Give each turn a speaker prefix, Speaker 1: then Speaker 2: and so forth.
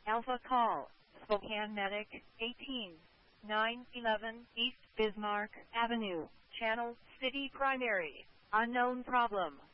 Speaker 1: Alpha Call, Spokane Medic, 18-911 East Bismarck Avenue, Channel City Primary, unknown problem.